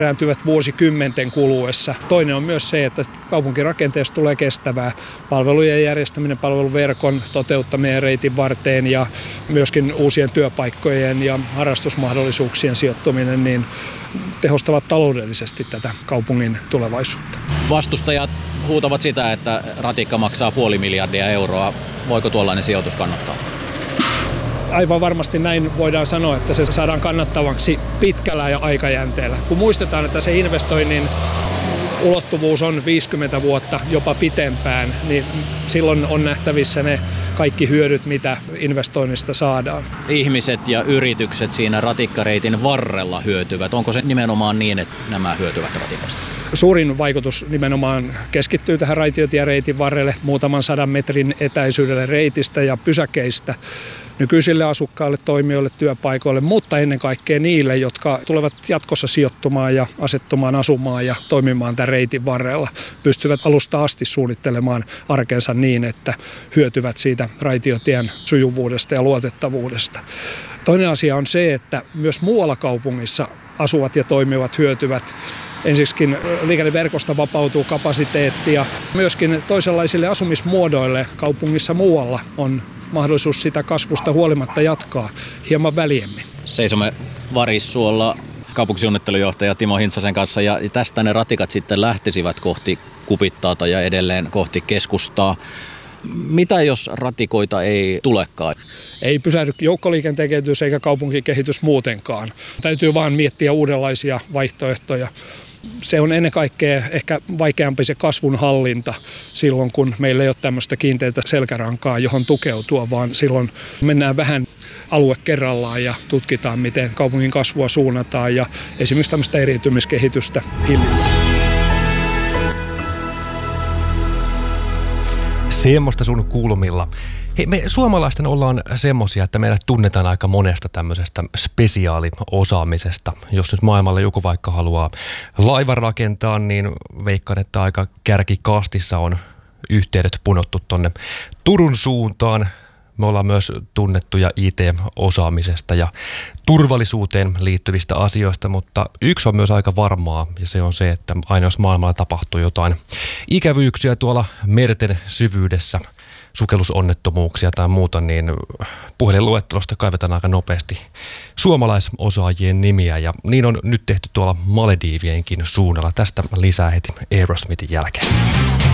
Erääntyvät vuosikymmenten kuluessa. Toinen on myös se, että kaupunkirakenteesta tulee kestävää. Palvelujen järjestäminen, palveluverkon toteuttaminen reitin varteen ja myöskin uusien työpaikkojen ja harrastusmahdollisuuksien sijoittuminen niin tehostavat taloudellisesti tätä kaupungin tulevaisuutta. Vastustajat huutavat sitä, että ratikka maksaa 500 miljardia euroa. Voiko tuollainen sijoitus kannattaa? Aivan varmasti näin voidaan sanoa, että se saadaan kannattavaksi pitkällä ja aikajänteellä. Kun muistetaan, että se investoinnin ulottuvuus on 50 vuotta, jopa pitempään, niin silloin on nähtävissä ne kaikki hyödyt, mitä investoinnista saadaan. Ihmiset ja yritykset siinä ratikkareitin varrella hyötyvät. Onko se nimenomaan niin, että nämä hyötyvät ratikasta? Suurin vaikutus nimenomaan keskittyy tähän raitiotiereitin varrelle muutaman 100 metrin etäisyydelle reitistä ja pysäkeistä nykyisille asukkaille, toimijoille, työpaikoille, mutta ennen kaikkea niille, jotka tulevat jatkossa sijoittumaan ja asettumaan asumaan ja toimimaan tämän reitin varrella, pystyvät alusta asti suunnittelemaan arkensa niin, että hyötyvät siitä raitiotien sujuvuudesta ja luotettavuudesta. Toinen asia on se, että myös muualla kaupungissa asuvat ja toimivat hyötyvät. Ensiksikin liikenneverkosta vapautuu kapasiteettia. Myöskin toisenlaisille asumismuodoille kaupungissa muualla on mahdollisuus sitä kasvusta huolimatta jatkaa hieman väljemmin. Seisomme Varissuolla kaupunkisuunnittelujohtaja Timo Hintsasen kanssa ja tästä ne ratikat sitten lähtisivät kohti Kupittaata ja edelleen kohti keskustaa. Mitä jos ratikoita ei tulekaan? Ei pysähdy joukkoliikenteen kehitys eikä kaupunkikehitys muutenkaan. Täytyy vaan miettiä uudenlaisia vaihtoehtoja. Se on ennen kaikkea ehkä vaikeampi se kasvun hallinta silloin, kun meillä ei ole tämmöistä kiinteätä selkärankaa, johon tukeutua, vaan silloin mennään vähän alue kerrallaan ja tutkitaan, miten kaupungin kasvua suunnataan ja esimerkiksi tämmöistä eriytymiskehitystä hillitään. Semmoista sun kulmilla. Hei, me suomalaisten ollaan semmosia, että meidät tunnetaan aika monesta tämmöisestä spesiaaliosaamisesta. Jos nyt maailmalle joku vaikka haluaa laivan rakentaa, niin veikkaan, että aika kärkikastissa on yhteydet punottu tonne Turun suuntaan. Me ollaan myös tunnettuja IT-osaamisesta ja turvallisuuteen liittyvistä asioista, mutta yksi on myös aika varmaa ja se on se, että aina jos maailmalla tapahtuu jotain ikävyyksiä tuolla merten syvyydessä, sukellusonnettomuuksia tai muuta, niin puhelinluettelosta kaivetaan aika nopeasti suomalaisosaajien nimiä ja niin on nyt tehty tuolla Malediivienkin suunnalla. Tästä lisää heti Aerosmithin jälkeen.